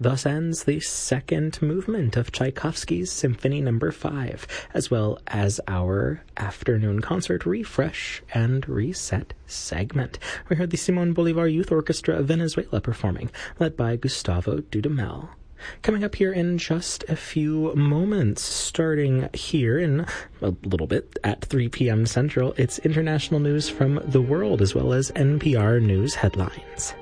thus ends the second movement of Tchaikovsky's Symphony No. 5, as well as our afternoon concert refresh and reset segment. We heard the Simon Bolivar Youth Orchestra of Venezuela performing, led by Gustavo Dudamel. Coming up here in just a few moments, starting here in a little bit at 3 p.m. Central, it's international news from the world as well as NPR News headlines.